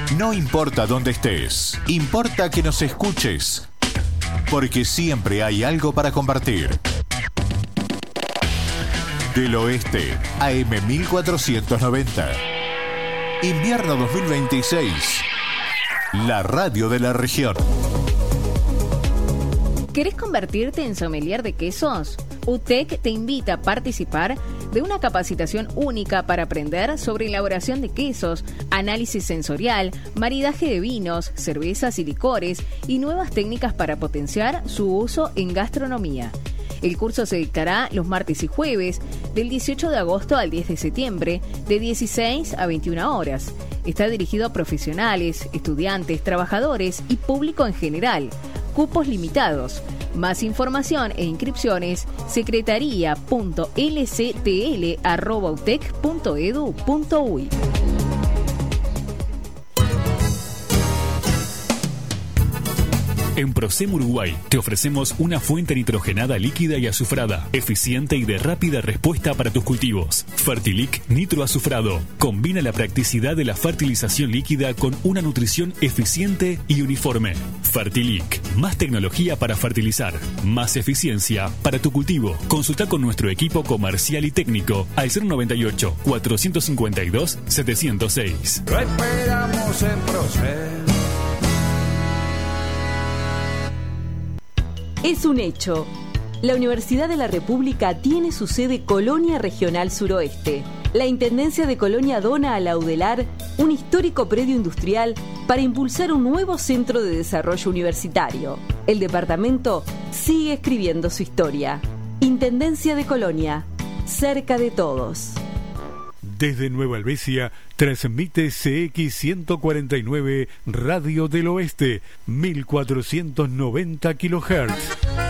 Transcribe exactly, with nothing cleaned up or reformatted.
No importa dónde estés, importa que nos escuches, porque siempre hay algo para compartir. Del Oeste, A M mil cuatrocientos noventa. Invierno dos mil veintiséis. La radio de la región. ¿Querés convertirte en sommelier de quesos? U T E C te invita a participar de una capacitación única para aprender sobre elaboración de quesos, análisis sensorial, maridaje de vinos, cervezas y licores y nuevas técnicas para potenciar su uso en gastronomía. El curso se dictará los martes y jueves, del dieciocho de agosto al diez de septiembre, de dieciséis a veintiuna horas. Está dirigido a profesionales, estudiantes, trabajadores y público en general. Cupos limitados. Más información e inscripciones secretaría punto l c t l arroba u t e c punto e d u punto u y. En Procem Uruguay te ofrecemos una fuente nitrogenada líquida y azufrada, eficiente y de rápida respuesta para tus cultivos. Fertilic Nitro Azufrado. Combina la practicidad de la fertilización líquida con una nutrición eficiente y uniforme. Fertilic. Más tecnología para fertilizar. Más eficiencia para tu cultivo. Consulta con nuestro equipo comercial y técnico al cero noventa y ocho, cuatrocientos cincuenta y dos, setecientos seis. Lo esperamos en Procem. Es un hecho. La Universidad de la República tiene su sede Colonia Regional Suroeste. La Intendencia de Colonia dona a la UDELAR un histórico predio industrial para impulsar un nuevo centro de desarrollo universitario. El departamento sigue escribiendo su historia. Intendencia de Colonia, cerca de todos. Desde Nueva Helvecia, transmite C X ciento cuarenta y nueve Radio del Oeste, mil cuatrocientos noventa kilohertz.